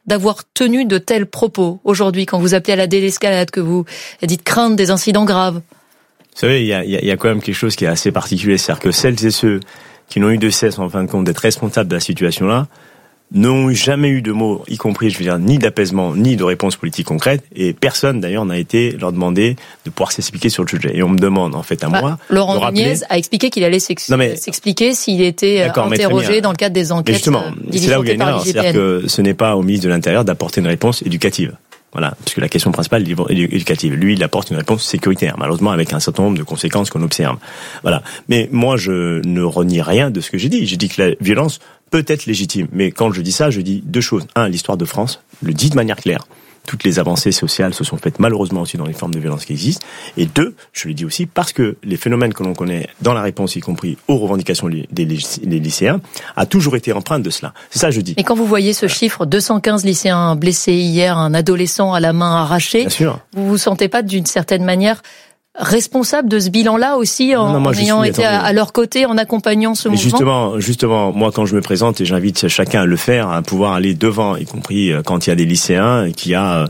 d'avoir tenu de tels propos aujourd'hui, quand vous appelez à la désescalade, que vous dites craindre des incidents graves? Vous savez, il y a quand même quelque chose qui est assez particulier, c'est-à-dire que celles et ceux qui n'ont eu de cesse, en fin de compte, d'être responsables de la situation-là, n'ont jamais eu de mots, y compris, je veux dire, ni d'apaisement, ni de réponse politique concrète, et personne, d'ailleurs, n'a été leur demander de pouvoir s'expliquer sur le sujet. Et on me demande, en fait, à moi... Laurent Nunez a expliqué qu'il allait s'expliquer s'il était interrogé dans le cadre des enquêtes. Mais justement, c'est là où il y a une erreur, c'est-à-dire que ce n'est pas au ministre de l'Intérieur d'apporter une réponse éducative. Voilà, parce que la question principale est éducative. Lui, il apporte une réponse sécuritaire, malheureusement avec un certain nombre de conséquences qu'on observe. Voilà. Mais moi, je ne renie rien de ce que j'ai dit. J'ai dit que la violence peut être légitime. Mais quand je dis ça, je dis deux choses. Un, l'histoire de France le dit de manière claire. Toutes les avancées sociales se sont faites malheureusement aussi dans les formes de violence qui existent. Et deux, je le dis aussi parce que les phénomènes que l'on connaît dans la réponse, y compris aux revendications des lycéens, a toujours été empreinte de cela. C'est ça que je dis. Et quand vous voyez ce chiffre, 215 lycéens blessés hier, un adolescent à la main arrachée, vous vous sentez pas d'une certaine manière responsable de ce bilan-là aussi, en ayant été à leur côté, en accompagnant ce mouvement? Justement, moi quand je me présente, et j'invite chacun à le faire, à pouvoir aller devant, y compris quand il y a des lycéens, et qu'il y a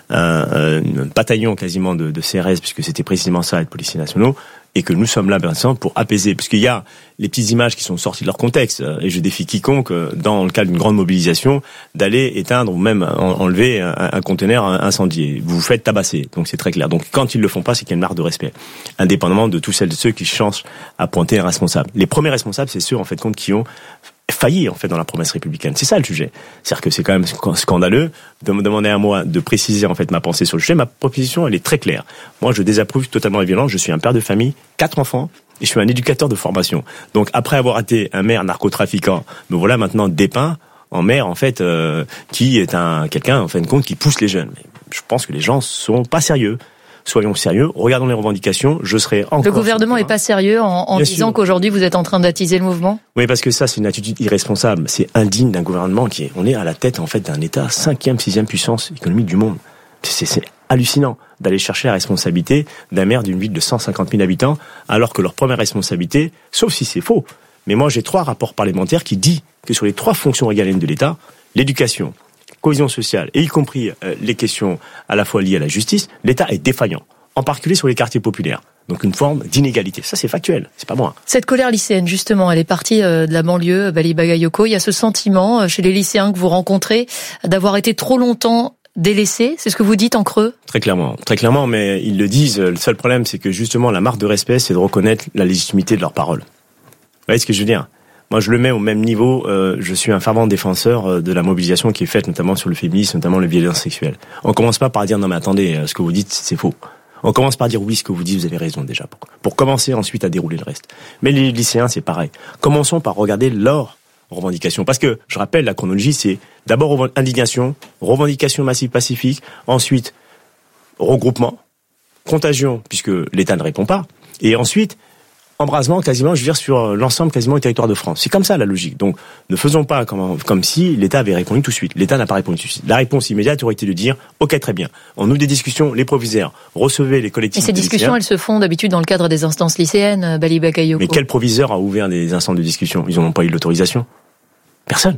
un bataillon quasiment de CRS, puisque c'était précisément ça, être policiers nationaux, et que nous sommes là maintenant pour apaiser, parce qu'il y a les petites images qui sont sorties de leur contexte, et je défie quiconque, dans le cas d'une grande mobilisation, d'aller éteindre ou même enlever un conteneur incendié. Vous vous faites tabasser, donc c'est très clair. Donc quand ils le font pas, c'est qu'il y a une marque de respect, indépendamment de tous celles et ceux qui cherchent à pointer un responsable. Les premiers responsables, c'est ceux en fait qui ont failli en fait dans la promesse républicaine. C'est ça le sujet. C'est-à-dire que c'est quand même scandaleux de me demander à moi de préciser en fait ma pensée sur le sujet. Ma proposition, elle est très claire. Moi, je désapprouve totalement les violences. Je suis un père de famille, 4 enfants, et je suis un éducateur de formation. Donc après avoir été un maire narcotrafiquant, me voilà maintenant dépeint en maire en fait qui est quelqu'un en fin de compte qui pousse les jeunes. Mais je pense que les gens sont pas sérieux. Soyons sérieux, regardons les revendications, je serai encore... Le gouvernement est pas sérieux en disant qu'aujourd'hui vous êtes en train d'attiser le mouvement? Oui, parce que ça, c'est une attitude irresponsable. C'est indigne d'un gouvernement on est à la tête, en fait, d'un État 5e, 6e puissance économique du monde. C'est hallucinant d'aller chercher la responsabilité d'un maire d'une ville de 150 000 habitants, alors que leur première responsabilité, sauf si c'est faux, mais moi j'ai 3 rapports parlementaires qui disent que sur les 3 fonctions régaliennes de l'État, l'éducation, cohésion sociale, et y compris les questions à la fois liées à la justice, l'État est défaillant, en particulier sur les quartiers populaires. Donc une forme d'inégalité. Ça, c'est factuel, c'est pas moi. Cette colère lycéenne, justement, elle est partie de la banlieue, Bali Bagayoko. Il y a ce sentiment chez les lycéens que vous rencontrez d'avoir été trop longtemps délaissés. C'est ce que vous dites en creux? Très clairement, mais ils le disent. Le seul problème, c'est que justement, la marque de respect, c'est de reconnaître la légitimité de leurs paroles. Vous voyez ce que je veux dire? Moi, je le mets au même niveau. Je suis un fervent défenseur de la mobilisation qui est faite, notamment sur le féminisme, notamment les violences sexuelles. On commence pas par dire non mais attendez, ce que vous dites c'est faux. On commence par dire oui, ce que vous dites, vous avez raison déjà. Pour commencer ensuite à dérouler le reste. Mais les lycéens, c'est pareil. Commençons par regarder leurs revendications, parce que je rappelle la chronologie, c'est d'abord indignation, revendication massive pacifique, ensuite regroupement, contagion puisque l'État ne répond pas, et ensuite embrasement quasiment, je veux dire, sur l'ensemble quasiment du territoire de France. C'est comme ça la logique. Donc, ne faisons pas comme si l'État avait répondu tout de suite. L'État n'a pas répondu tout de suite. La réponse immédiate aurait été de dire, ok, très bien, on ouvre des discussions, les proviseurs, recevez les collectifs. Et ces discussions, elles se font d'habitude dans le cadre des instances lycéennes, Bali Bagayoko. Mais quel proviseur a ouvert des instances de discussion? Ils n'ont pas eu l'autorisation. Personne.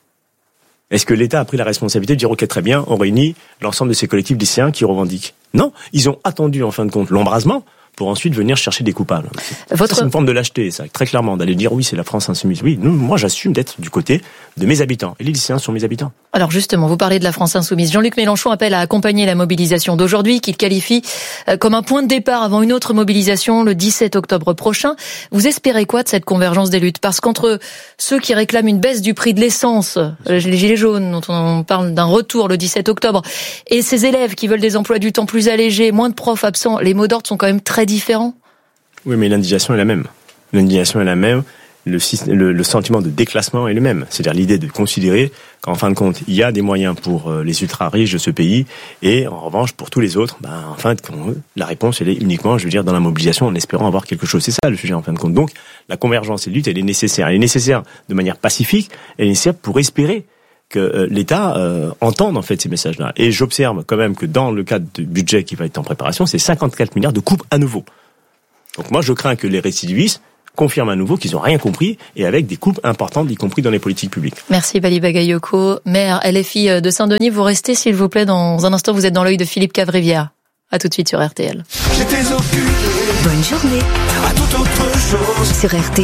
Est-ce que l'État a pris la responsabilité de dire, ok, très bien, on réunit l'ensemble de ces collectifs lycéens qui revendiquent? Non, ils ont attendu en fin de compte l'embrasement pour ensuite venir chercher des coupables. Ça, c'est une forme de lâcheté, ça, très clairement, d'aller dire oui, c'est la France insoumise. Oui, moi j'assume d'être du côté de mes habitants. Et les lycéens sont mes habitants. Alors justement, vous parlez de la France insoumise. Jean-Luc Mélenchon appelle à accompagner la mobilisation d'aujourd'hui, qu'il qualifie comme un point de départ avant une autre mobilisation le 17 octobre prochain. Vous espérez quoi de cette convergence des luttes? Parce qu'entre ceux qui réclament une baisse du prix de l'essence, les gilets jaunes, dont on parle d'un retour le 17 octobre, et ces élèves qui veulent des emplois du temps plus allégés, moins de profs absents, les mots d'ordre sont quand même très différents. Oui, mais l'indignation est la même. L'indignation est la même. Le sentiment de déclassement est le même. C'est-à-dire l'idée de considérer qu'en fin de compte, il y a des moyens pour les ultra-riches de ce pays et en revanche, pour tous les autres, en fin de compte, la réponse, elle est uniquement, je veux dire, dans la mobilisation en espérant avoir quelque chose. C'est ça le sujet en fin de compte. Donc, la convergence et la lutte, elle est nécessaire. Elle est nécessaire de manière pacifique, elle est nécessaire pour espérer que l'État entende en fait ces messages-là. Et j'observe quand même que dans le cadre du budget qui va être en préparation, c'est 54 milliards de coupes à nouveau. Donc moi, je crains que les récidivistes, confirment à nouveau qu'ils n'ont rien compris et avec des coupes importantes, y compris dans les politiques publiques. Merci Bali Bagayoko. Maire LFI de Saint-Denis, vous restez s'il vous plaît dans un instant, vous êtes dans l'œil de Philippe Cavrivière. À tout de suite sur RTL. J'étais occupé. Bonne journée. À toute autre chose. Sur RTL.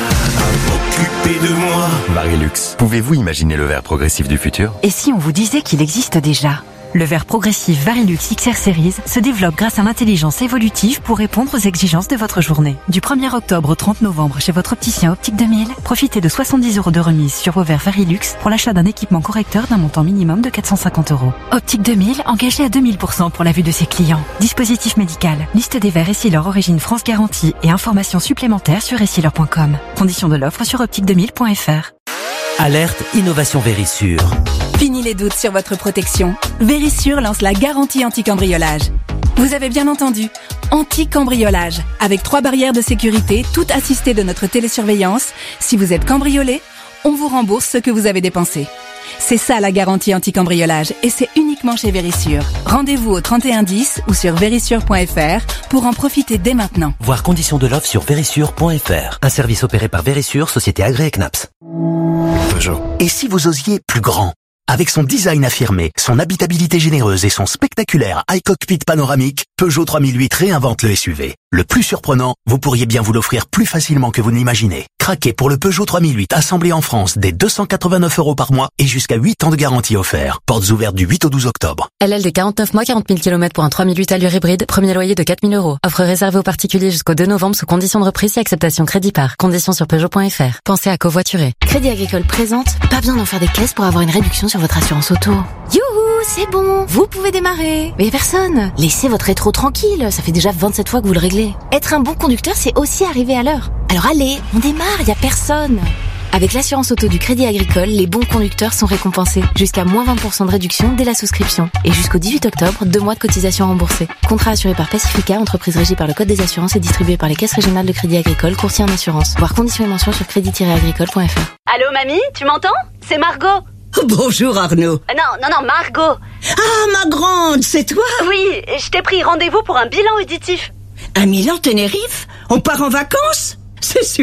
Occupé de moi. Varilux. Pouvez-vous imaginer le verre progressif du futur ? Et si on vous disait qu'il existe déjà ? Le verre progressif Varilux XR Series se développe grâce à l'intelligence évolutive pour répondre aux exigences de votre journée. Du 1er octobre au 30 novembre chez votre opticien Optique 2000, profitez de 70 € de remise sur vos verres Varilux pour l'achat d'un équipement correcteur d'un montant minimum de 450 €. Optique 2000, engagé à 2000% pour la vue de ses clients. Dispositif médical, liste des verres Essilor Origine France Garantie et informations supplémentaires sur essilor.com. Conditions de l'offre sur optique2000.fr. Alerte Innovation Vérissure. Fini les doutes sur votre protection. Vérissure lance la garantie anti-cambriolage. Vous avez bien entendu, anti-cambriolage. Avec 3 barrières de sécurité, toutes assistées de notre télésurveillance. Si vous êtes cambriolé, on vous rembourse ce que vous avez dépensé. C'est ça la garantie anti-cambriolage et c'est uniquement chez Vérissure. Rendez-vous au 3110 ou sur vérissure.fr pour en profiter dès maintenant. Voir conditions de l'offre sur vérissure.fr. Un service opéré par Vérissure, société agréée CNAPS. Peugeot. Et si vous osiez plus grand ? Avec son design affirmé, son habitabilité généreuse et son spectaculaire iCockpit panoramique, Peugeot 3008 réinvente le SUV. Le plus surprenant, vous pourriez bien vous l'offrir plus facilement que vous ne l'imaginez. Craquez pour le Peugeot 3008 assemblé en France dès 289 € par mois et jusqu'à 8 ans de garantie offert. Portes ouvertes du 8 au 12 octobre. LLD 49 mois, 40 000 km pour un 3008 allure hybride, premier loyer de 4 000 €. Offre réservée aux particuliers jusqu'au 2 novembre sous conditions de reprise et acceptation crédit par. Conditions sur Peugeot.fr. Pensez à covoiturer. Crédit Agricole présente, pas besoin d'en faire des caisses pour avoir une réduction sur votre assurance auto. Youhou, c'est bon, vous pouvez démarrer. Mais personne. Laissez votre rétro tranquille, ça fait déjà 27 fois que vous le réglez. Être un bon conducteur, c'est aussi arriver à l'heure. Alors allez, on démarre, y a personne. Avec l'assurance auto du Crédit Agricole, les bons conducteurs sont récompensés. Jusqu'à moins 20% de réduction dès la souscription. Et jusqu'au 18 octobre, 2 mois de cotisation remboursée. Contrat assuré par Pacifica, entreprise régie par le Code des assurances et distribué par les caisses régionales de Crédit Agricole, courtier en assurance. Voir conditions et mentions sur crédit-agricole.fr. Allô mamie, tu m'entends ? C'est Margot. Bonjour Arnaud. Non, Margot. Ah, ma grande, c'est toi ? Oui, je t'ai pris rendez-vous pour un bilan auditif. À Milan, Tenerife ? On part en vacances ? C'est super !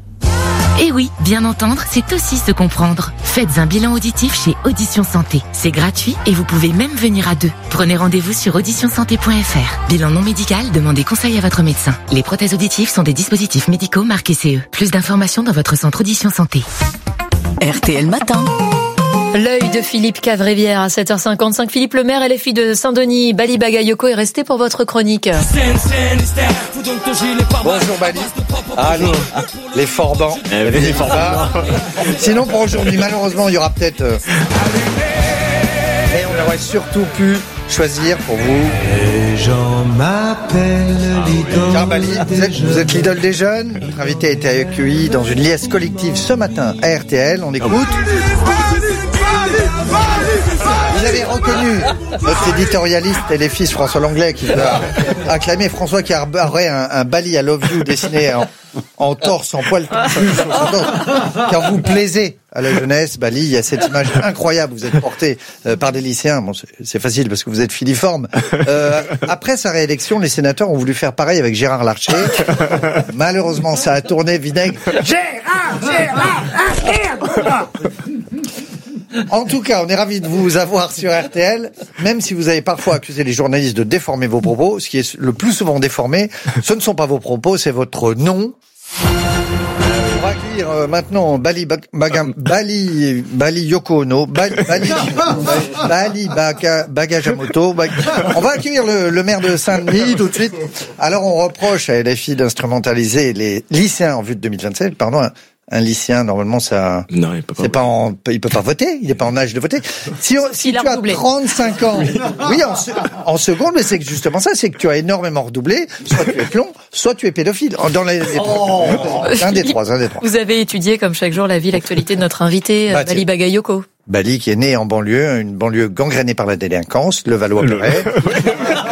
Et oui, bien entendre, c'est aussi se comprendre. Faites un bilan auditif chez Audition Santé. C'est gratuit et vous pouvez même venir à 2. Prenez rendez-vous sur auditionsanté.fr. Bilan non médical, demandez conseil à votre médecin. Les prothèses auditives sont des dispositifs médicaux marqués CE. Plus d'informations dans votre centre Audition Santé. RTL Matin. L'œil de Philippe Cavrivière à 7h55. Philippe Lemaire, LFI de Saint-Denis, Bali Bagayoko est resté pour votre chronique. Bonjour Bali. Allô, les Forbans. Les Forbans. Sinon pour aujourd'hui, malheureusement, il y aura peut-être... Mais on aurait surtout pu choisir pour vous... Les gens m'appellent l'idole. Car Bali, vous êtes l'idole des jeunes. Notre invité a été accueilli dans une liesse collective ce matin à RTL. On écoute... Vous avez reconnu notre éditorialiste et les fils François Langlais qui vous a acclamé. François qui aurait un Bali I love you dessiné en torse, en poil plus sur son torse. Car vous plaisez à la jeunesse, Bali. Il y a cette image incroyable. Vous êtes porté par des lycéens. Bon, c'est facile parce que vous êtes filiforme. Après sa réélection, les sénateurs ont voulu faire pareil avec Gérard Larcher. Malheureusement, ça a tourné vinaigre. Gérard. En tout cas, on est ravis de vous avoir sur RTL, même si vous avez parfois accusé les journalistes de déformer vos propos. Ce qui est le plus souvent déformé, ce ne sont pas vos propos, c'est votre nom. On va accueillir maintenant Bali Yoko Ono, Bali Bagajamoto. On va accueillir le maire de Saint-Denis tout de suite. Alors on reproche à LFI d'instrumentaliser les lycéens en vue de 2027. Pardon. Un lycéen, normalement, ça, non, il peut pas voter. Il n'est pas en âge de voter. Si tu as 35 ans, oui, en seconde, mais c'est justement ça, c'est que tu as énormément redoublé. Soit tu es plomb, soit tu es pédophile. Dans un des trois. Vous avez étudié, comme chaque jour, la vie, l'actualité de notre invité, Bali Bagayoko. Bali qui est né en banlieue, une banlieue gangrénée par la délinquance, le Valois-Perret.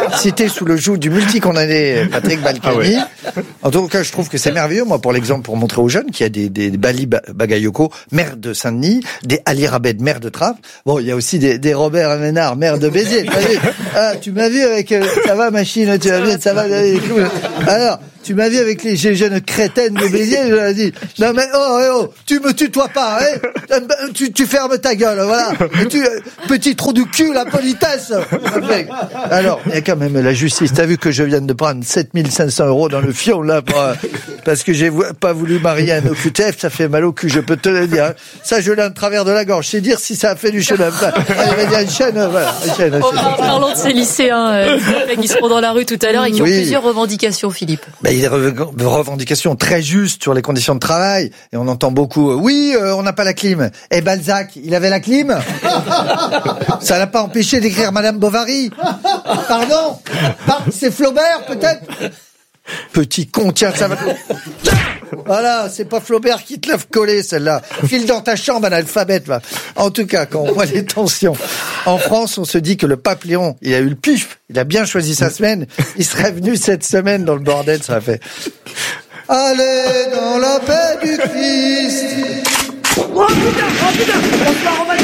cité sous le joug du multi-condamné Patrick Balkany. En tout cas, je trouve que c'est merveilleux, moi, pour l'exemple, pour montrer aux jeunes qu'il y a des Bali Bagayoko, maire de Saint-Denis, des Ali Rabed, maire de Trappes. Bon, il y a aussi des Robert Ménard, maire de Béziers. Tu m'as vu avec, ça va, machine, tu m'as vu, ça va, les clous. Alors, tu m'as vu avec les jeunes crétines de Béziers, je leur ai dit, non mais, tu me tutoies pas, hein, tu fermes ta gueule, voilà. Et petit trou du cul, la politesse. Alors, il y a quand même la justice. T'as vu que je viens de prendre 7500 € dans le fion, là, parce que j'ai pas voulu marier un OQTF, ça fait mal au cul, je peux te le dire. Hein. Ça, je l'ai en travers de la gorge. Je sais dire si ça a fait du chemin. Allez, vas-y, une chaîne, voilà. Parlons de ces lycéens qui seront dans la rue tout à l'heure et qui ont plusieurs revendications, Philippe. Il y a des revendications très justes sur les conditions de travail. Et on entend beaucoup, on n'a pas la clim. Et Balzac, il avait la clim? Ça l'a pas empêché d'écrire Madame Bovary. Pardon? C'est Flaubert, peut-être? Petit con, tiens, ça va... Voilà, c'est pas Flaubert qui te l'a collé, celle-là. File dans ta chambre, analphabète, va. En tout cas, quand on voit les tensions. En France, on se dit que le pape Léon, il a eu le pif, il a bien choisi sa semaine. Il serait venu cette semaine dans le bordel, ça a fait. Allez dans la paix du Christ. Oh putain, on va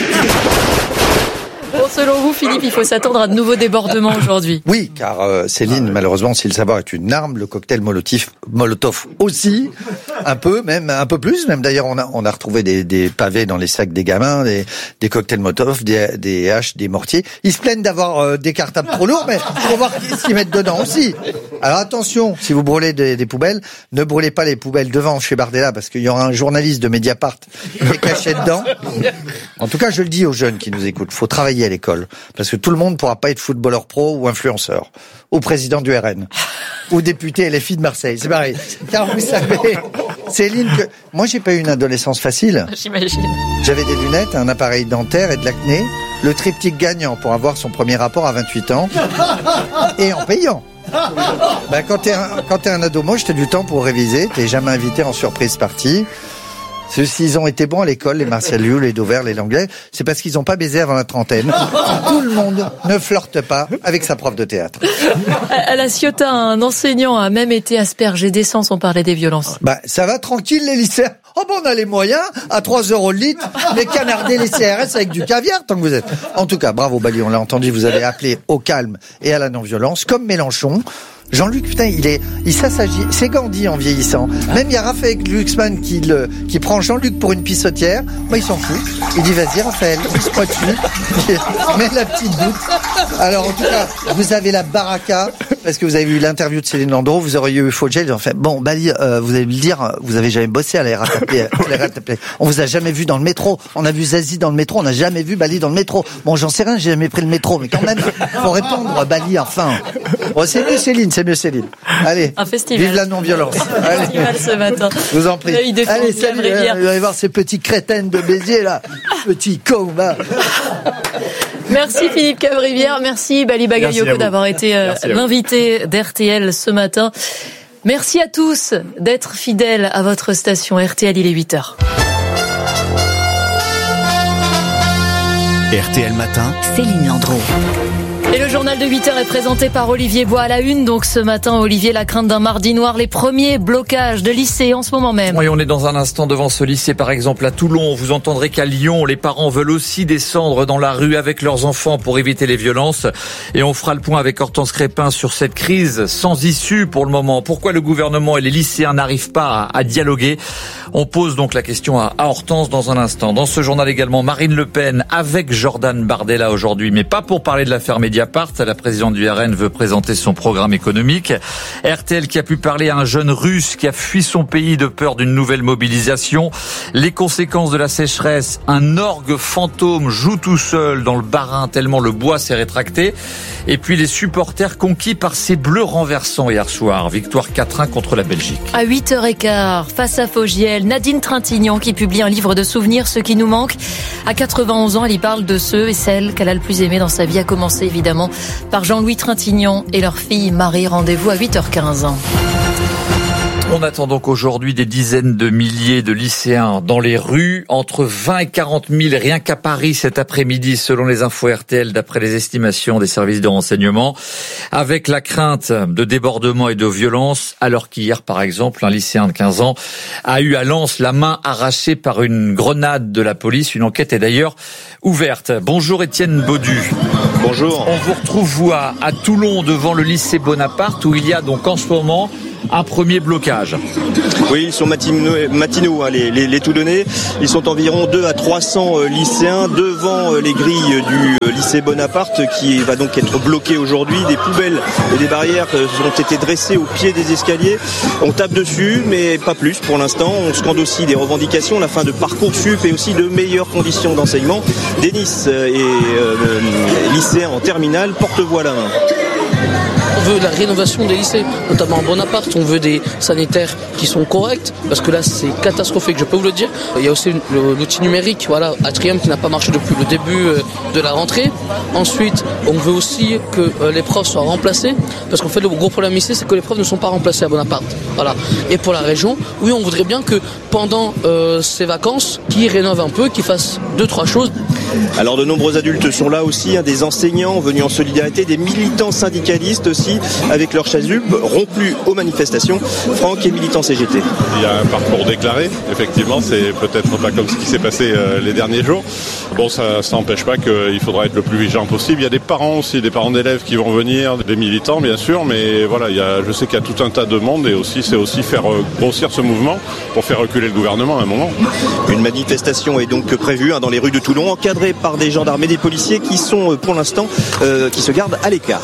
Bon, selon vous, Philippe, il faut s'attendre à de nouveaux débordements aujourd'hui. Oui, car Céline, malheureusement, si le savoir est une arme, le cocktail Molotov aussi, un peu plus. Même d'ailleurs, on a retrouvé des pavés dans les sacs des gamins, des cocktails Molotov, des haches, des mortiers. Ils se plaignent d'avoir des cartables trop lourds, mais faut voir ce qu'ils mettent dedans aussi. Alors attention, si vous brûlez des poubelles, ne brûlez pas les poubelles devant chez Bardella, parce qu'il y aura un journaliste de Mediapart qui est caché dedans. En tout cas, je le dis aux jeunes qui nous écoutent, faut travailler à l'école, parce que tout le monde ne pourra pas être footballeur pro ou influenceur, ou président du RN, ou député LFI de Marseille, c'est pareil. Car vous savez, Céline, moi j'ai pas eu une adolescence facile. J'imagine. J'avais des lunettes, un appareil dentaire et de l'acné, le triptyque gagnant pour avoir son premier rapport à 28 ans, et en payant. Quand t'es un ado moche, t'as du temps pour réviser, t'es jamais invité en surprise party. S'ils ont été bons à l'école, les Martial Liu, les Dauvert, les Langlais, c'est parce qu'ils n'ont pas baisé avant la trentaine. Tout le monde ne flirte pas avec sa prof de théâtre. À la Ciotat, un enseignant a même été aspergé d'essence, on parlait des violences. Ça va tranquille les lycéens. On a les moyens, à 3 € le litre, les canarder les CRS avec du caviar tant que vous êtes. En tout cas, bravo Bali, on l'a entendu, vous avez appelé au calme et à la non-violence, comme Mélenchon. Jean-Luc, putain, il s'assagit. C'est Gandhi en vieillissant. Même il y a Raphaël Glucksmann qui prend Jean-Luc pour une pissotière. Moi, il s'en fout. Il dit, vas-y, Raphaël, pisse-moi dessus. Mets la petite goutte. Alors, en tout cas, vous avez la baraka, parce que vous avez eu l'interview de Céline Landreau, vous auriez eu Fogel, ils ont fait, bon, Bali, vous allez me le dire, vous avez jamais bossé à la RATP. On vous a jamais vu dans le métro. On a vu Zazie dans le métro, on n'a jamais vu Bali dans le métro. Bon, j'en sais rien, j'ai jamais pris le métro, mais quand même, faut répondre, Bali, enfin. Bon, c'est mieux Céline. Allez, un festival. Vive la non-violence. Un festival ce matin. Je vous en prie. Allez, salut. Vous allez voir ces petits crétins de Béziers, là. Petits cons, là. Merci Philippe Cavrivière. Merci Bali Bagayoko d'avoir été l'invité d'RTL ce matin. Merci à tous d'être fidèles à votre station RTL, il est 8h. RTL Matin, Céline Landreau. Et le journal de 8h est présenté par Olivier Bois à la une. Donc ce matin, Olivier, la crainte d'un mardi noir, les premiers blocages de lycées en ce moment même. Oui, on est dans un instant devant ce lycée, par exemple à Toulon. Vous entendrez qu'à Lyon, les parents veulent aussi descendre dans la rue avec leurs enfants pour éviter les violences. Et on fera le point avec Hortense Crépin sur cette crise sans issue pour le moment. Pourquoi le gouvernement et les lycéens n'arrivent pas à dialoguer? On pose donc la question à Hortense dans un instant. Dans ce journal également, Marine Le Pen avec Jordan Bardella aujourd'hui, mais pas pour parler de l'affaire Mediapart. La présidente du RN veut présenter son programme économique. RTL qui a pu parler à un jeune russe qui a fui son pays de peur d'une nouvelle mobilisation. Les conséquences de la sécheresse, un orgue fantôme joue tout seul dans le Bas-Rhin tellement le bois s'est rétracté. Et puis les supporters conquis par ces bleus renversants hier soir. Victoire 4-1 contre la Belgique. À 8h15, face à Fogiel, Nadine Trintignant qui publie un livre de souvenirs, Ce qui nous manque. À 91 ans, elle y parle de ceux et celles qu'elle a le plus aimé dans sa vie, à commencer évidemment par Jean-Louis Trintignant et leur fille Marie. Rendez-vous à 8h15. On attend donc aujourd'hui des dizaines de milliers de lycéens dans les rues, entre 20 et 40 000 rien qu'à Paris cet après-midi, selon les infos RTL, d'après les estimations des services de renseignement, avec la crainte de débordements et de violences, alors qu'hier, par exemple, un lycéen de 15 ans a eu à Lens la main arrachée par une grenade de la police. Une enquête est d'ailleurs ouverte. Bonjour Étienne Baudu. Bonjour. On vous retrouve, vous, à Toulon, devant le lycée Bonaparte, où il y a donc en ce moment un premier blocage. Oui, ils sont matinaux, hein, les Toulonnais. Ils sont environ 200 à 300 lycéens devant les grilles du lycée Bonaparte, qui va donc être bloqué aujourd'hui. Des poubelles et des barrières ont été dressées au pied des escaliers. On tape dessus, mais pas plus pour l'instant. On scande aussi des revendications, la fin de Parcoursup et aussi de meilleures conditions d'enseignement. Denis et lycéens en terminale portent voix à la main. On veut la rénovation des lycées, notamment à Bonaparte. On veut des sanitaires qui sont corrects, parce que là c'est catastrophique, je peux vous le dire. Il y a aussi l'outil numérique, voilà, Atrium, qui n'a pas marché depuis le début de la rentrée. Ensuite, on veut aussi que les profs soient remplacés, parce qu'en fait le gros problème ici, c'est que les profs ne sont pas remplacés à Bonaparte. Voilà. Et pour la région, oui, on voudrait bien que pendant ces vacances, qu'ils rénovent un peu, qu'ils fassent 2-3 choses. Alors de nombreux adultes sont là aussi, hein, des enseignants venus en solidarité, des militants syndicalistes aussi, avec leur chasuble rompus aux manifestations. Franck est militant CGT. Il y a un parcours déclaré, effectivement, c'est peut-être pas comme ce qui s'est passé les derniers jours. Bon, ça n'empêche pas qu'il faudra être le plus vigilant possible. Il y a des parents aussi, des parents d'élèves qui vont venir, des militants bien sûr, mais voilà, je sais qu'il y a tout un tas de monde et aussi c'est aussi faire grossir ce mouvement pour faire reculer le gouvernement à un moment. Une manifestation est donc prévue, hein, dans les rues de Toulon, encadrée par des gendarmes et des policiers qui sont pour l'instant qui se gardent à l'écart.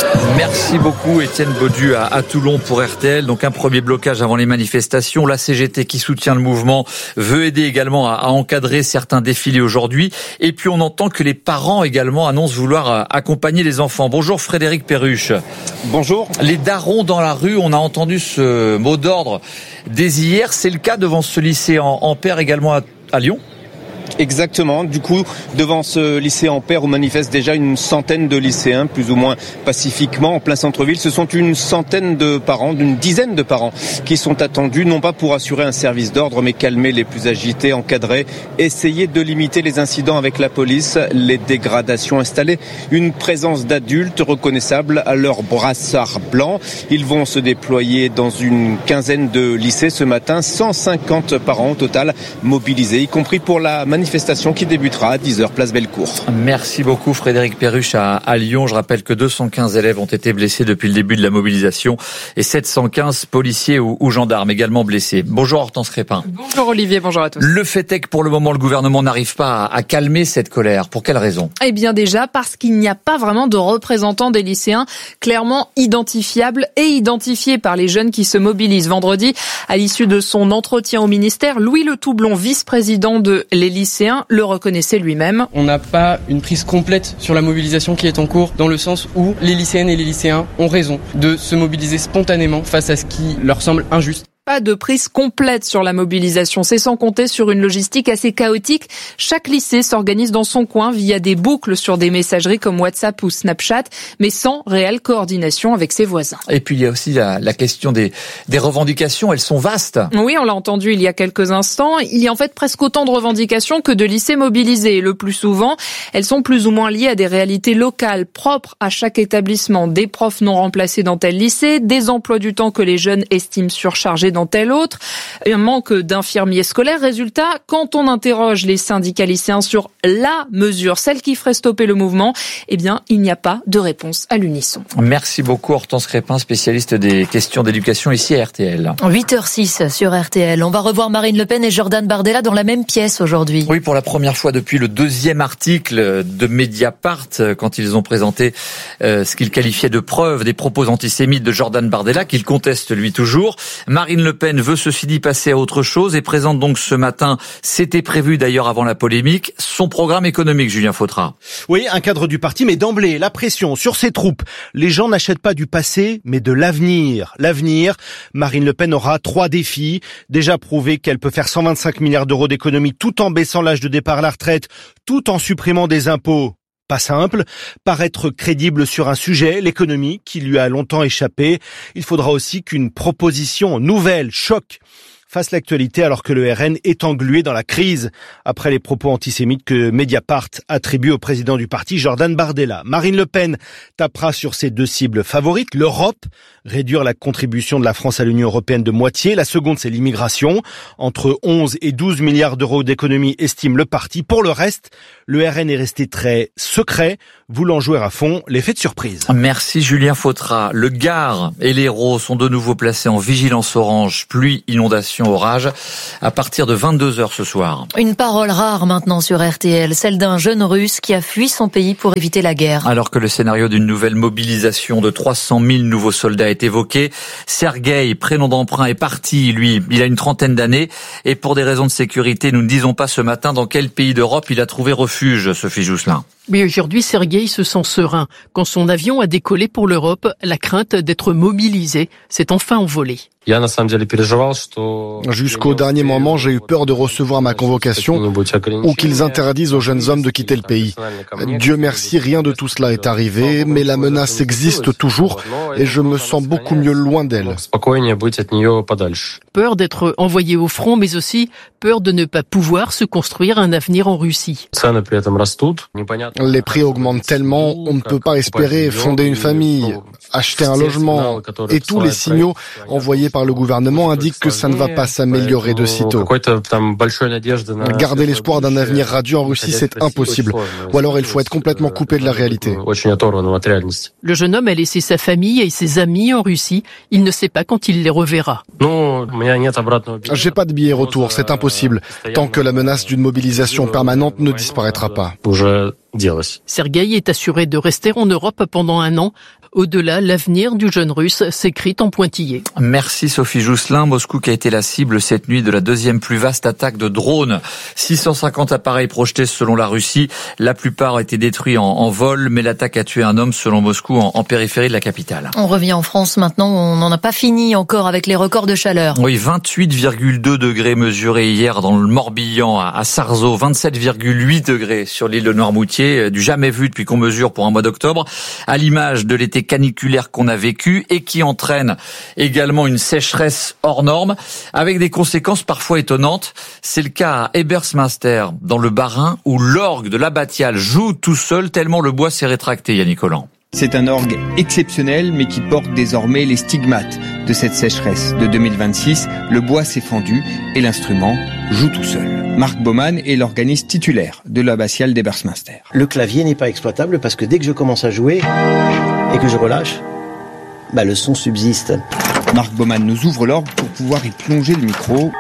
Merci beaucoup Étienne Baudu à Toulon pour RTL. Donc un premier blocage avant les manifestations. La CGT qui soutient le mouvement veut aider également à encadrer certains défilés aujourd'hui. Et puis on entend que les parents également annoncent vouloir accompagner les enfants. Bonjour Frédéric Perruche. Bonjour. Les darons dans la rue, on a entendu ce mot d'ordre dès hier. C'est le cas devant ce lycée en Père également à Lyon. Exactement. Du coup, devant ce lycée Ampère où manifestent déjà une centaine de lycéens, plus ou moins pacifiquement, en plein centre-ville, ce sont une centaine de parents, d'une dizaine de parents qui sont attendus, non pas pour assurer un service d'ordre, mais calmer les plus agités, encadrer, essayer de limiter les incidents avec la police, les dégradations, installer une présence d'adultes reconnaissables à leur brassard blanc. Ils vont se déployer dans une quinzaine de lycées ce matin, 150 parents au total mobilisés, y compris pour la manifestation qui débutera à 10h, place Bellecour. Merci beaucoup Frédéric Perruche à Lyon. Je rappelle que 215 élèves ont été blessés depuis le début de la mobilisation et 715 policiers ou gendarmes également blessés. Bonjour Hortense Crépin. Bonjour Olivier, bonjour à tous. Le fait est que pour le moment, le gouvernement n'arrive pas à calmer cette colère. Pour quelle raison ? Eh bien déjà parce qu'il n'y a pas vraiment de représentants des lycéens clairement identifiables et identifiés par les jeunes qui se mobilisent. Vendredi, à l'issue de son entretien au ministère, Louis Le Toublon, vice-président de les lycéens, le reconnaissait lui-même. On n'a pas une prise complète sur la mobilisation qui est en cours, dans le sens où les lycéennes et les lycéens ont raison de se mobiliser spontanément face à ce qui leur semble injuste. Pas de prise complète sur la mobilisation, c'est sans compter sur une logistique assez chaotique. Chaque lycée s'organise dans son coin via des boucles sur des messageries comme WhatsApp ou Snapchat, mais sans réelle coordination avec ses voisins. Et puis il y a aussi la question des revendications, elles sont vastes. Oui, on l'a entendu il y a quelques instants, il y a en fait presque autant de revendications que de lycées mobilisés. Et le plus souvent, elles sont plus ou moins liées à des réalités locales propres à chaque établissement. Des profs non remplacés dans tel lycée, des emplois du temps que les jeunes estiment surchargés dans tel autre, un manque d'infirmiers scolaires. Résultat, quand on interroge les syndicats lycéens sur la mesure, celle qui ferait stopper le mouvement, eh bien, il n'y a pas de réponse à l'unisson. Merci beaucoup Hortense Crépin, spécialiste des questions d'éducation ici à RTL. 8h06 sur RTL. On va revoir Marine Le Pen et Jordan Bardella dans la même pièce aujourd'hui. Oui, pour la première fois depuis le deuxième article de Mediapart, quand ils ont présenté ce qu'ils qualifiaient de preuves des propos antisémites de Jordan Bardella, qu'il conteste lui toujours. Marine Le Pen veut ceci dit passer à autre chose et présente donc ce matin, c'était prévu d'ailleurs avant la polémique, son programme économique, Julien Fautra. Oui, un cadre du parti, mais d'emblée, la pression sur ses troupes. Les gens n'achètent pas du passé, mais de l'avenir. L'avenir, Marine Le Pen aura 3 défis. Déjà prouver qu'elle peut faire 125 milliards d'euros d'économies tout en baissant l'âge de départ à la retraite, tout en supprimant des impôts pas simple. Paraître crédible sur un sujet, l'économie, qui lui a longtemps échappé. Il faudra aussi qu'une proposition nouvelle, choc, fasse l'actualité alors que le RN est englué dans la crise après les propos antisémites que Mediapart attribue au président du parti, Jordan Bardella. Marine Le Pen tapera sur ses deux cibles favorites, l'Europe, réduire la contribution de la France à l'Union européenne de moitié. La seconde, c'est l'immigration. Entre 11 et 12 milliards d'euros d'économie, estime le parti. Pour le reste, le RN est resté très secret, voulant jouer à fond l'effet de surprise. Merci Julien Fautra. Le Gard et l'Hérault sont de nouveau placés en vigilance orange, pluie, inondation, orage, à partir de 22h ce soir. Une parole rare maintenant sur RTL, celle d'un jeune Russe qui a fui son pays pour éviter la guerre. Alors que le scénario d'une nouvelle mobilisation de 300 000 nouveaux soldats est évoqué, Sergueï, prénom d'emprunt, est parti, lui. Il a une trentaine d'années et pour des raisons de sécurité, nous ne disons pas ce matin dans quel pays d'Europe il a trouvé refuge, Sophie Jousselin. Mais aujourd'hui, Sergueï se sent serein. Quand son avion a décollé pour l'Europe, la crainte d'être mobilisé s'est enfin envolée. Jusqu'au dernier moment, j'ai eu peur de recevoir ma convocation ou qu'ils interdisent aux jeunes hommes de quitter le pays. Dieu merci, rien de tout cela est arrivé, mais la menace existe toujours et je me sens beaucoup mieux loin d'elle. Peur d'être envoyé au front, mais aussi peur de ne pas pouvoir se construire un avenir en Russie. Les prix augmentent tellement, on ne peut pas espérer fonder une famille, acheter un logement, et tous les signaux envoyés par le gouvernement indiquent que ça ne va pas s'améliorer de sitôt. Garder l'espoir d'un avenir radieux en Russie, c'est impossible. Ou alors il faut être complètement coupé de la réalité. Le jeune homme a laissé sa famille et ses amis en Russie. Il ne sait pas quand il les reverra. J'ai pas de billet retour, c'est impossible, tant que la menace d'une mobilisation permanente ne disparaîtra pas. Sergueï est assuré de rester en Europe pendant un an. Au-delà, l'avenir du jeune Russe s'écrit en pointillé. Merci Sophie Jousselin. Moscou qui a été la cible cette nuit de la deuxième plus vaste attaque de drones. 650 appareils projetés selon la Russie. La plupart ont été détruits en vol, mais l'attaque a tué un homme selon Moscou en périphérie de la capitale. On revient en France maintenant. On n'en a pas fini encore avec les records de chaleur. Oui, 28,2 degrés mesurés hier dans le Morbihan à Sarzeau. 27,8 degrés sur l'île de Noirmoutier. Du jamais vu depuis qu'on mesure pour un mois d'octobre. À l'image de l'été caniculaire qu'on a vécu et qui entraîne également une sécheresse hors norme avec des conséquences parfois étonnantes. C'est le cas à Ebersminster dans le Bas-Rhin où l'orgue de l'abbatiale joue tout seul tellement le bois s'est rétracté, Yannick Collant. C'est un orgue exceptionnel mais qui porte désormais les stigmates de cette sécheresse de 2026. Le bois s'est fendu et l'instrument joue tout seul. Marc Baumann est l'organiste titulaire de l'abbatiale d'Ebersminster. Le clavier n'est pas exploitable parce que dès que je commence à jouer et que je relâche, le son subsiste. Marc Baumann nous ouvre l'orgue pour pouvoir y plonger le micro.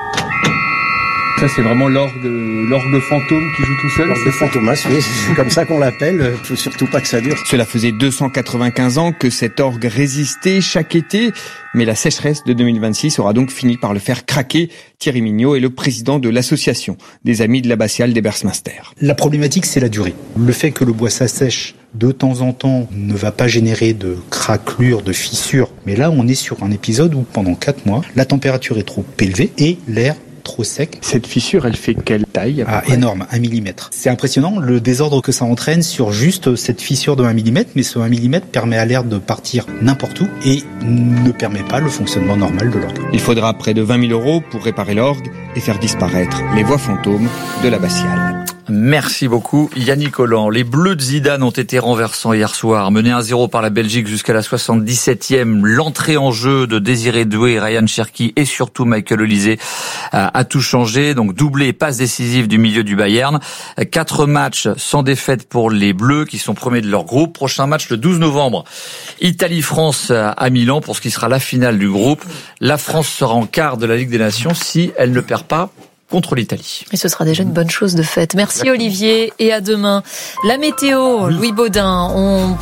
Ça, c'est vraiment l'orgue fantôme qui joue tout seul. L'orgue fantomas, oui, c'est comme ça qu'on l'appelle. Faut surtout pas que ça dure. Cela faisait 295 ans que cet orgue résistait chaque été, mais la sécheresse de 2026 aura donc fini par le faire craquer. Thierry Mignot est le président de l'association des Amis de l'abbatiale d'Ebersminster. La problématique, c'est la durée. Le fait que le bois s'assèche de temps en temps ne va pas générer de craquelures, de fissures. Mais là, on est sur un épisode où pendant 4 mois, la température est trop élevée et l'air trop sec. Cette fissure, elle fait quelle taille? Énorme, 1 mm. C'est impressionnant le désordre que ça entraîne sur juste cette fissure de 1 mm, mais ce 1 mm permet à l'air de partir n'importe où et ne permet pas le fonctionnement normal de l'orgue. Il faudra près de 20 000 € pour réparer l'orgue et faire disparaître les voix fantômes de l'abbatiale. Merci beaucoup Yannick Collant. Les Bleus de Zidane ont été renversants hier soir. Menés 1-0 par la Belgique jusqu'à la 77e. L'entrée en jeu de Désiré Doué, Ryan Cherki et surtout Michael Olise a tout changé. Donc doublé et passe décisive du milieu du Bayern. 4 matchs sans défaite pour les Bleus qui sont premiers de leur groupe. Prochain match le 12 novembre. Italie-France à Milan pour ce qui sera la finale du groupe. La France sera en quart de la Ligue des Nations si elle ne perd pas contre l'Italie. Et ce sera déjà une bonne chose de faite. Merci Olivier et à demain. La météo, Louis Baudin, on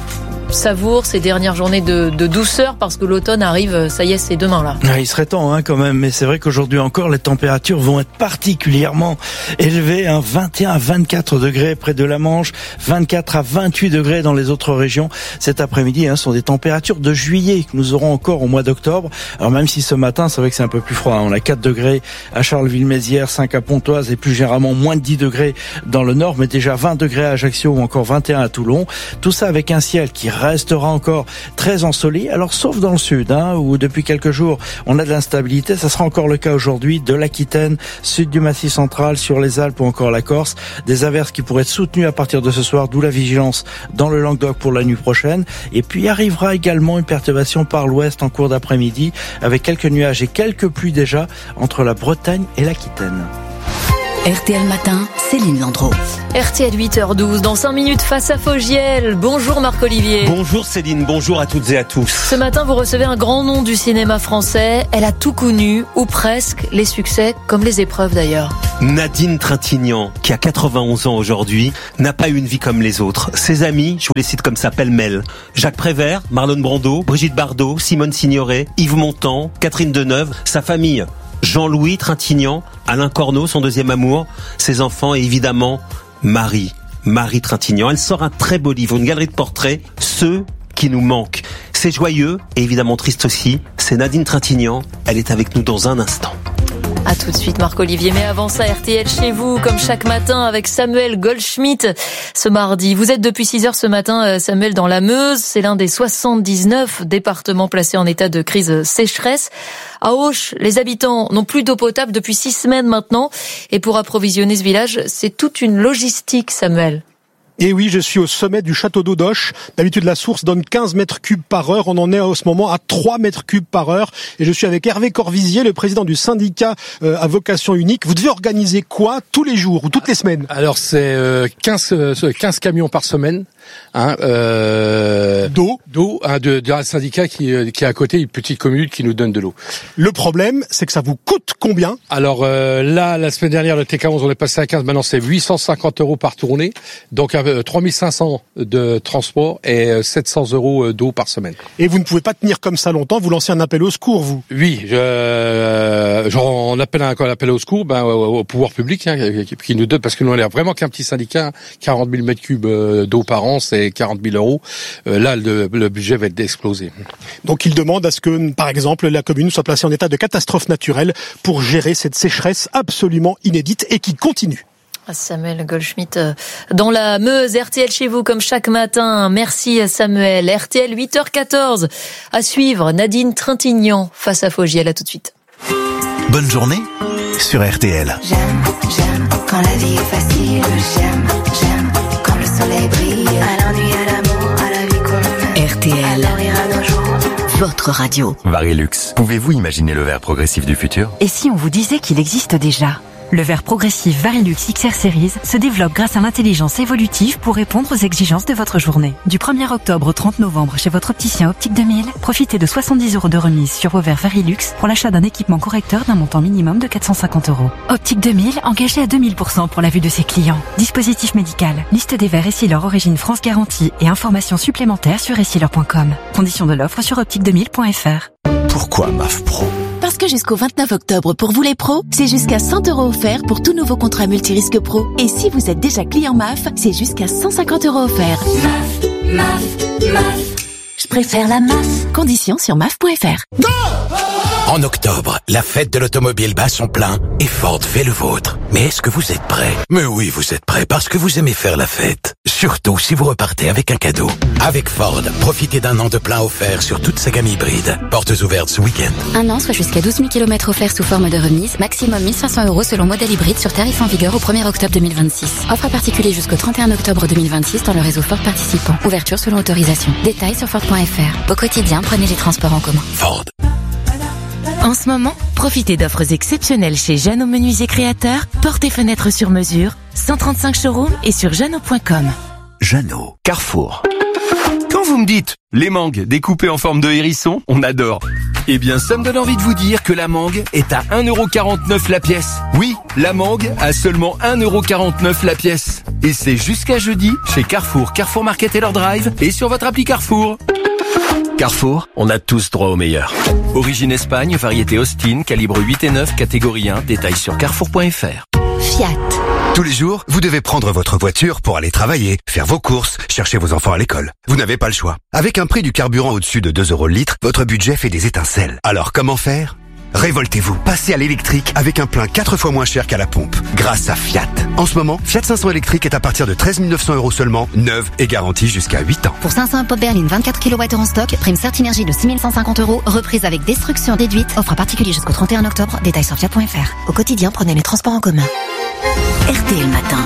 savoure ces dernières journées de douceur parce que l'automne arrive, ça y est, c'est demain là. Il serait temps quand même, mais c'est vrai qu'aujourd'hui encore, les températures vont être particulièrement élevées, 21 à 24 degrés près de la Manche, 24 à 28 degrés dans les autres régions. Cet après-midi, ce sont des températures de juillet que nous aurons encore au mois d'octobre. Alors même si ce matin, c'est vrai que c'est un peu plus froid, on a 4 degrés à Charleville-Mézières, 5 à Pontoise et plus généralement moins de 10 degrés dans le nord, mais déjà 20 degrés à Ajaccio ou encore 21 à Toulon. Tout ça avec un ciel qui restera encore très ensoleillé, alors sauf dans le sud, où depuis quelques jours on a de l'instabilité. Ça sera encore le cas aujourd'hui de l'Aquitaine, sud du Massif central, sur les Alpes ou encore la Corse. Des averses qui pourraient être soutenues à partir de ce soir, d'où la vigilance dans le Languedoc pour la nuit prochaine. Et puis arrivera également une perturbation par l'ouest en cours d'après-midi, avec quelques nuages et quelques pluies déjà entre la Bretagne et l'Aquitaine. RTL Matin, Céline Landreau. RTL 8h12, dans 5 minutes face à Fogiel. Bonjour Marc-Olivier. Bonjour Céline, bonjour à toutes et à tous. Ce matin, vous recevez un grand nom du cinéma français. Elle a tout connu, ou presque, les succès comme les épreuves d'ailleurs. Nadine Trintignant, qui a 91 ans aujourd'hui, n'a pas eu une vie comme les autres. Ses amis, je vous les cite comme ça, pêle-mêle. Jacques Prévert, Marlon Brando, Brigitte Bardot, Simone Signoret, Yves Montand, Catherine Deneuve, sa famille. Jean-Louis Trintignant, Alain Corneau, son deuxième amour, ses enfants et évidemment Marie Trintignant. Elle sort un très beau livre, une galerie de portraits, ceux qui nous manquent. C'est joyeux et évidemment triste aussi. C'est Nadine Trintignant, elle est avec nous dans un instant. À tout de suite Marc-Olivier, mais avant ça, RTL chez vous, comme chaque matin avec Samuel Goldschmidt ce mardi. Vous êtes depuis 6h ce matin, Samuel, dans la Meuse. C'est l'un des 79 départements placés en état de crise sécheresse. À Auch, les habitants n'ont plus d'eau potable depuis 6 semaines maintenant. Et pour approvisionner ce village, c'est toute une logistique, Samuel. Et oui, je suis au sommet du château d'eau d'Auch. D'habitude, la source donne 15 mètres cubes par heure. On en est en ce moment à 3 mètres cubes par heure. Et je suis avec Hervé Corvisier, le président du syndicat à vocation unique. Vous devez organiser quoi tous les jours ou toutes les semaines? Alors, c'est 15 camions par semaine. D'eau d'un syndicat qui est à côté, une petite commune qui nous donne de l'eau. Le problème, c'est que ça vous coûte combien? Alors là, la semaine dernière, le TK11, on est passé à 15, maintenant c'est 850 € par tournée, donc 3500 de transport et 700 € d'eau par semaine. Et vous ne pouvez pas tenir comme ça longtemps, vous lancez un appel au secours, vous? Oui, on appelle un appel au secours au pouvoir public qui nous donne, parce que nous on est vraiment qu'un petit syndicat, 40 000 mètres cubes d'eau par an, c'est 40 000 €. Là, le budget va être explosé. Donc, il demande à ce que, par exemple, la commune soit placée en état de catastrophe naturelle pour gérer cette sécheresse absolument inédite et qui continue. Samuel Goldschmidt dans la Meuse. RTL chez vous comme chaque matin. Merci Samuel. RTL 8h14 à suivre. Nadine Trintignant face à Fogiel. À tout de suite. Bonne journée sur RTL. J'aime quand la vie est facile. J'aime quand le soleil brille. À l'ennui, à l'amour, à la vie qu'on mène. RTL. Alors ira nos jours. Votre radio. Varilux. Pouvez-vous imaginer le verre progressif du futur? Et si on vous disait qu'il existe déjà? Le verre progressif Varilux XR Series se développe grâce à l'intelligence évolutive pour répondre aux exigences de votre journée. Du 1er octobre au 30 novembre chez votre opticien Optique 2000, profitez de 70 € de remise sur vos verres Varilux pour l'achat d'un équipement correcteur d'un montant minimum de 450 €. Optique 2000, engagé à 2000% pour la vue de ses clients. Dispositif médical, liste des verres Essilor Origine France Garantie et informations supplémentaires sur essilor.com. Conditions de l'offre sur optique2000.fr. Pourquoi MAF Pro? Parce que jusqu'au 29 octobre, pour vous les pros, c'est jusqu'à 100 € offerts pour tout nouveau contrat multirisque pro. Et si vous êtes déjà client MAF, c'est jusqu'à 150 € offerts. MAF. Je préfère la MAF. Conditions sur MAF.fr. En octobre, la fête de l'automobile bat son plein et Ford fait le vôtre. Mais est-ce que vous êtes prêts? Mais oui, vous êtes prêts parce que vous aimez faire la fête. Surtout si vous repartez avec un cadeau. Avec Ford, profitez d'un an de plein offert sur toute sa gamme hybride. Portes ouvertes ce week-end. Un an, soit jusqu'à 12 000 km offerts sous forme de remise. Maximum 1 500 € selon modèle hybride sur tarif en vigueur au 1er octobre 2026. Offre à particulier jusqu'au 31 octobre 2026 dans le réseau Ford participant. Ouverture selon autorisation. Détails sur Ford.fr. Au quotidien, prenez les transports en commun. Ford. En ce moment, profitez d'offres exceptionnelles chez Jeannot Menuisier Créateur, portes et fenêtres sur mesure, 135 showrooms et sur jeannot.com. Jeannot. Carrefour. Quand vous me dites les mangues découpées en forme de hérisson, on adore. Eh bien, ça me donne envie de vous dire que la mangue est à 1,49€ la pièce. Oui, la mangue à seulement 1,49€ la pièce. Et c'est jusqu'à jeudi chez Carrefour, Carrefour Market et leur Drive et sur votre appli Carrefour. Carrefour, on a tous droit au meilleur. Origine Espagne, variété Austin, calibre 8 et 9, catégorie 1, détails sur carrefour.fr. Fiat. Tous les jours, vous devez prendre votre voiture pour aller travailler, faire vos courses, chercher vos enfants à l'école. Vous n'avez pas le choix. Avec un prix du carburant au-dessus de 2€ le litre, votre budget fait des étincelles. Alors comment faire ? Révoltez-vous, passez à l'électrique avec un plein 4 fois moins cher qu'à la pompe, grâce à Fiat. En ce moment, Fiat 500 électrique est à partir de 13 900€ seulement, neuve et garantie jusqu'à 8 ans. Pour 500 pop berline 24 kWh en stock, prime Certinergie de 6 150€, reprise avec destruction déduite, offre à particulier jusqu'au 31 octobre, détails sur fiat.fr. Au quotidien, prenez les transports en commun. RTL Matin.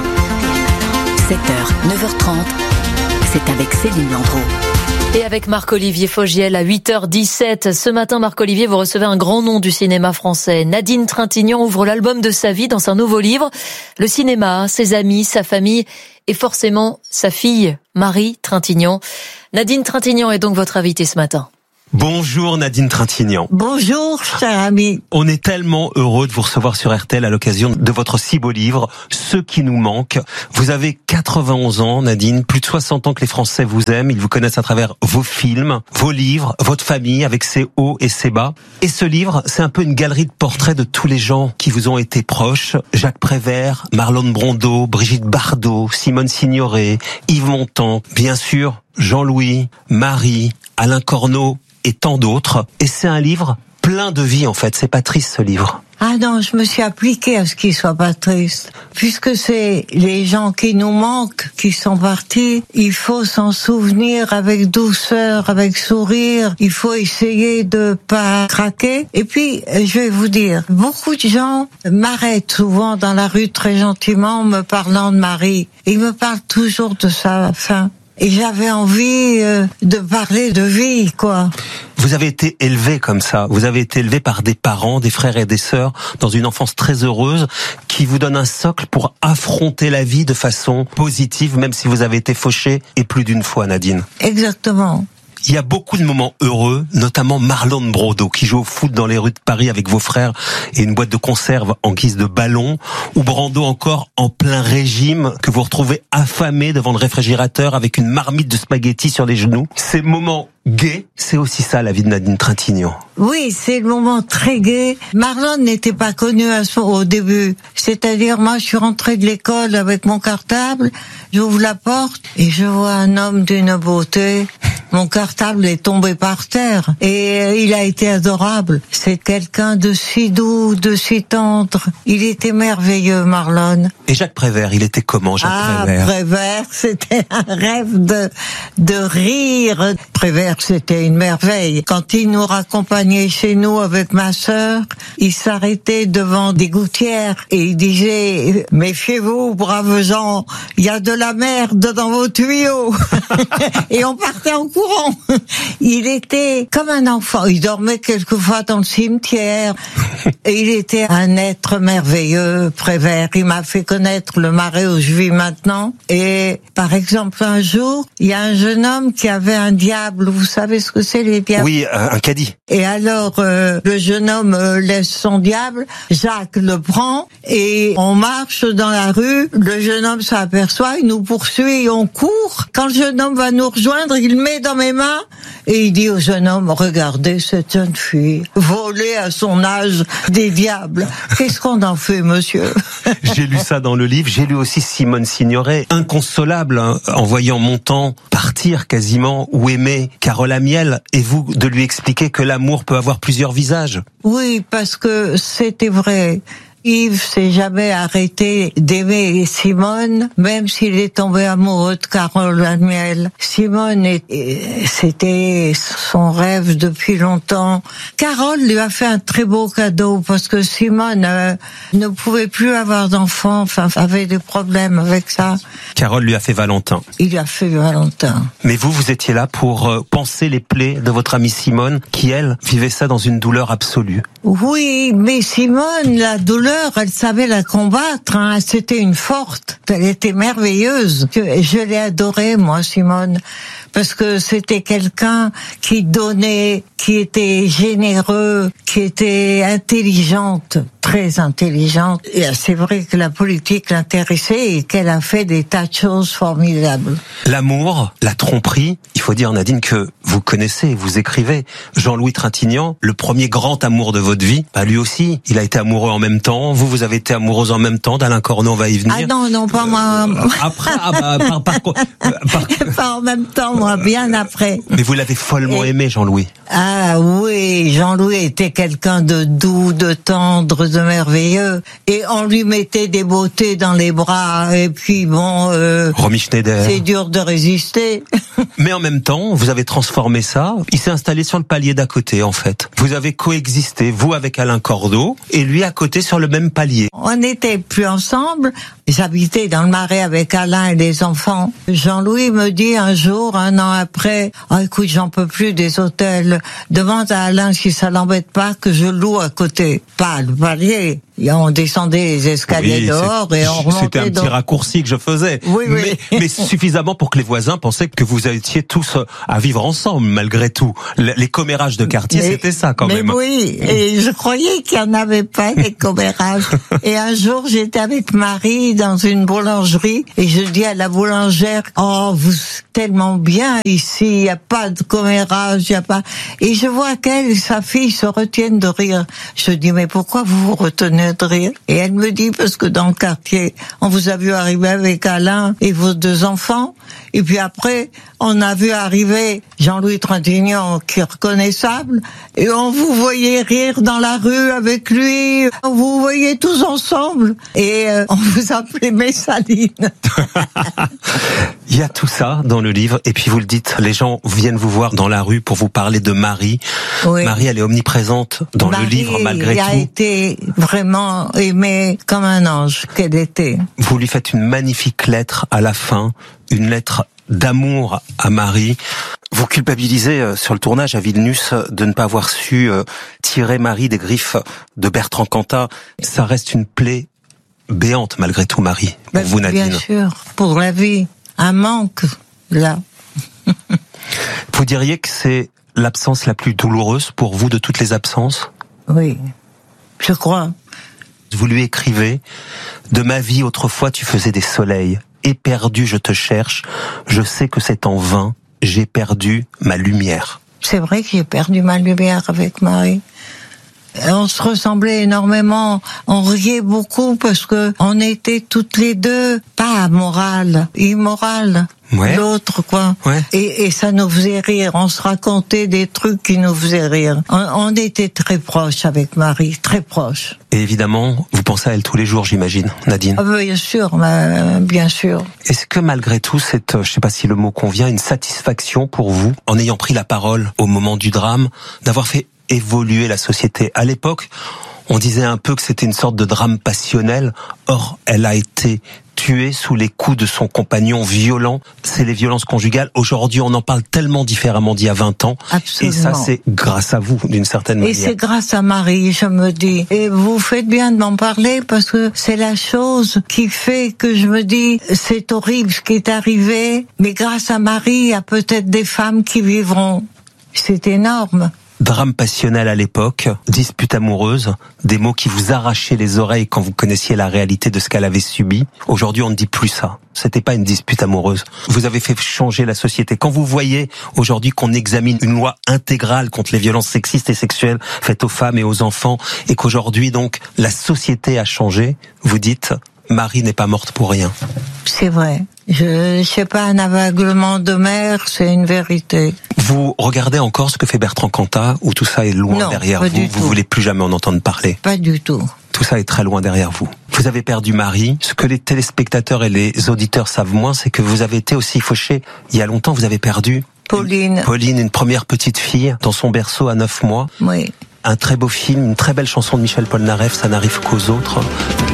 7h, 9h30. C'est avec Céline Landreau. Et avec Marc-Olivier Fogiel à 8h17. Ce matin, Marc-Olivier, vous recevez un grand nom du cinéma français. Nadine Trintignant ouvre l'album de sa vie dans un nouveau livre. Le cinéma, ses amis, sa famille et forcément sa fille, Marie Trintignant. Nadine Trintignant est donc votre invitée ce matin. Bonjour Nadine Trintignant. Bonjour cher ami. On est tellement heureux de vous recevoir sur RTL à l'occasion de votre si beau livre, Ce qui nous manque. Vous avez 91 ans Nadine, plus de 60 ans que les Français vous aiment, ils vous connaissent à travers vos films, vos livres, votre famille avec ses hauts et ses bas. Et ce livre, c'est un peu une galerie de portraits de tous les gens qui vous ont été proches. Jacques Prévert, Marlon Brando, Brigitte Bardot, Simone Signoret, Yves Montand, bien sûr Jean-Louis, Marie, Alain Corneau, et tant d'autres. Et c'est un livre plein de vie, en fait. C'est pas triste, ce livre. Ah non, je me suis appliquée à ce qu'il soit pas triste. Puisque c'est les gens qui nous manquent, qui sont partis, il faut s'en souvenir avec douceur, avec sourire. Il faut essayer de pas craquer. Et puis, je vais vous dire, beaucoup de gens m'arrêtent souvent dans la rue très gentiment en me parlant de Marie. Ils me parlent toujours de sa fin. Et j'avais envie de parler de vie, quoi. Vous avez été élevé comme ça. Vous avez été élevé par des parents, des frères et des sœurs, dans une enfance très heureuse, qui vous donne un socle pour affronter la vie de façon positive, même si vous avez été fauché, et plus d'une fois, Nadine. Exactement. Il y a beaucoup de moments heureux, notamment Marlon Brando, qui joue au foot dans les rues de Paris avec vos frères et une boîte de conserve en guise de ballon, ou Brando encore en plein régime, que vous retrouvez affamé devant le réfrigérateur avec une marmite de spaghettis sur les genoux. Ces moments gays, c'est aussi ça la vie de Nadine Trintignant. Oui, c'est le moment très gai. Marlon n'était pas connu au début. C'est-à-dire, moi, je suis rentrée de l'école avec mon cartable, j'ouvre la porte et je vois un homme d'une beauté. Mon cartable est tombé par terre et il a été adorable. C'est quelqu'un de si doux, de si tendre. Il était merveilleux, Marlon. Et Jacques Prévert, il était comment, Jacques Prévert? Prévert, c'était un rêve de rire. Prévert, c'était une merveille. Quand il nous raccompagnait chez nous avec ma sœur, il s'arrêtait devant des gouttières et il disait « Méfiez-vous, braves gens, il y a de la merde dans vos tuyaux !» Et on partait en courant. Il était comme un enfant. Il dormait quelquefois dans le cimetière. Et il était un être merveilleux, Prévert. Il m'a fait connaître le Marais où je vis maintenant. Et par exemple, un jour, il y a un jeune homme qui avait un diable. Vous savez ce que c'est, les diables? Oui, un caddie. Et alors, le jeune homme laisse son diable. Jacques le prend et on marche dans la rue. Le jeune homme s'aperçoit, il nous poursuit, on court. Quand le jeune homme va nous rejoindre, il met dans mes mains et il dit au jeune homme, regardez cette jeune fille, volée à son âge des diables. Qu'est-ce qu'on en fait, monsieur? J'ai lu ça dans le livre. J'ai lu aussi Simone Signoret, inconsolable, hein, en voyant Montand partir quasiment, ou aimer Carole Amiel, et vous de lui expliquer que l'amour peut avoir plusieurs visages. Oui, parce que c'était vrai. Yves s'est jamais arrêté d'aimer Simone, même s'il est tombé amoureux de Carole Amiel. Simone, c'était son rêve depuis longtemps. Carole lui a fait un très beau cadeau parce que Simone ne pouvait plus avoir d'enfants, enfin avait des problèmes avec ça. Carole lui a fait Valentin. Il a fait Valentin. Mais vous étiez là pour panser les plaies de votre amie Simone, qui elle vivait ça dans une douleur absolue. Oui, mais Simone, la douleur sœur, elle savait la combattre, hein. C'était une forte. Elle était merveilleuse. Je l'ai adorée, moi, Simone, parce que c'était quelqu'un qui donnait, qui était généreux, qui était intelligente, très intelligente. Et c'est vrai que la politique l'intéressait et qu'elle a fait des tas de choses formidables. L'amour, la tromperie, il faut dire, Nadine, que vous connaissez, vous écrivez. Jean-Louis Trintignant, le premier grand amour de votre vie, bah lui aussi, il a été amoureux en même temps. Vous avez été amoureuse en même temps d'Alain Corneau, on va y venir. Ah non, pas moi. Après, pas en même temps, moi, bien après. Mais vous l'avez follement aimé, Jean-Louis. Ah oui, Jean-Louis était quelqu'un de doux, de tendre, de merveilleux. Et on lui mettait des beautés dans les bras. Et puis bon, Romy Schneider. C'est dur de résister. Mais en même temps, vous avez transformé ça. Il s'est installé sur le palier d'à côté, en fait. Vous avez coexisté, vous avec Alain Corneau, et lui à côté sur le même palier. On n'était plus ensemble. J'habitais dans le Marais avec Alain et les enfants. Jean-Louis me dit un jour, 1 an après, « écoute, j'en peux plus des hôtels. Demande à Alain si ça l'embête pas que je loue à côté. » Pas le palier. Et on descendait les escaliers dehors et on remontait. C'était un petit raccourci que je faisais. Oui. Mais suffisamment pour que les voisins pensaient que vous étiez tous à vivre ensemble, malgré tout. Les commérages de quartier, c'était ça quand même. Mais oui, et je croyais qu'il n'y en avait pas, des commérages. Et un jour, j'étais avec Marie dans une boulangerie et je dis à la boulangère, « Oh, vous êtes tellement bien ici, il n'y a pas de commérage, il n'y a pas... » Et je vois qu'elle et sa fille se retiennent de rire. Je dis, « Mais pourquoi vous vous retenez de rire ?» Et elle me dit, parce que dans le quartier, on vous a vu arriver avec Alain et vos 2 enfants, et puis après, on a vu arriver Jean-Louis Trintignant, qui est reconnaissable, et on vous voyait rire dans la rue avec lui, on vous voyait tous ensemble, et on vous appelait Messaline. Il y a tout ça dans le livre, et puis vous le dites, les gens viennent vous voir dans la rue pour vous parler de Marie. Oui. Marie, elle est omniprésente dans le livre, malgré tout. Marie a été vraiment aimée comme un ange qu'elle était. Vous lui faites une magnifique lettre à la fin, une lettre d'amour à Marie. Vous culpabilisez sur le tournage à Vilnius de ne pas avoir su tirer Marie des griffes de Bertrand Cantat. Ça reste une plaie béante malgré tout, Marie, pour vous, Nadine. Bien sûr, pour la vie. Un manque, là. Vous diriez que c'est l'absence la plus douloureuse pour vous de toutes les absences ? Oui, je crois. Vous lui écrivez « De ma vie, autrefois, tu faisais des soleils. Éperdu, je te cherche. Je sais que c'est en vain. J'ai perdu ma lumière. » C'est vrai que j'ai perdu ma lumière avec Marie. On se ressemblait énormément, on riait beaucoup parce que on était toutes les deux pas amorales, immorales. Ouais. L'autre, quoi. Ouais. Et ça nous faisait rire. On se racontait des trucs qui nous faisaient rire. On était très proches avec Marie, très proches. Et évidemment, vous pensez à elle tous les jours, j'imagine, Nadine. Ah, bien sûr, bien sûr. Est-ce que malgré tout, cette, je sais pas si le mot convient, une satisfaction pour vous, en ayant pris la parole au moment du drame, d'avoir fait évoluer la société? À l'époque, on disait un peu que c'était une sorte de drame passionnel. Or, elle a été tuée sous les coups de son compagnon violent. C'est les violences conjugales. Aujourd'hui, on en parle tellement différemment d'il y a 20 ans. Absolument. Et ça, c'est grâce à vous, d'une certaine manière. Et c'est grâce à Marie, je me dis. Et vous faites bien de m'en parler parce que c'est la chose qui fait que je me dis, c'est horrible ce qui est arrivé, mais grâce à Marie, il y a peut-être des femmes qui vivront. C'est énorme. Drame passionnel à l'époque, dispute amoureuse, des mots qui vous arrachaient les oreilles quand vous connaissiez la réalité de ce qu'elle avait subi. Aujourd'hui, on ne dit plus ça. C'était pas une dispute amoureuse. Vous avez fait changer la société. Quand vous voyez aujourd'hui qu'on examine une loi intégrale contre les violences sexistes et sexuelles faites aux femmes et aux enfants, et qu'aujourd'hui, donc, la société a changé, vous dites, Marie n'est pas morte pour rien. C'est vrai. Je sais pas, un aveuglement de mère, c'est une vérité. Vous regardez encore ce que fait Bertrand Cantat, ou tout ça est loin derrière vous? Vous voulez plus jamais en entendre parler? Pas du tout. Tout ça est très loin derrière vous. Vous avez perdu Marie. Ce que les téléspectateurs et les auditeurs savent moins, c'est que vous avez été aussi fauché. Il y a longtemps, vous avez perdu Pauline. Pauline, une première petite fille, dans son berceau à 9 mois. Oui. Un très beau film, une très belle chanson de Michel Polnareff, Ça n'arrive qu'aux autres.